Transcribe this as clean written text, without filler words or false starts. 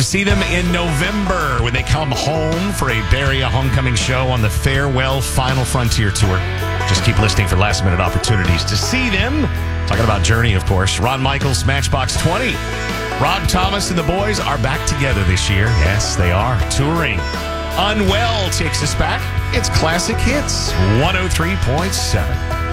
see them in November when they come home for a Beria homecoming show on the Farewell Final Frontier Tour. Just keep listening for last-minute opportunities to see them. Talking about Journey, of course. Ron Michaels, Matchbox 20. Rob Thomas and the boys are back together this year. Yes, they are. Touring. Unwell takes us back. It's Classic Hits 103.7.